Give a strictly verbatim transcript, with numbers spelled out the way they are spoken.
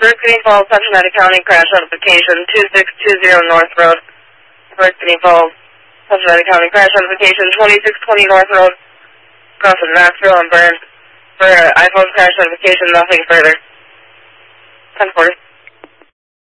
Parsippany Falls, Cincinnati County, crash notification, two six two zero North Road. Parsippany Falls, Cincinnati County, crash notification, twenty-six twenty North Road. Crossing Knoxville and Burn. For uh, iPhone crash notification, nothing further. ten forty.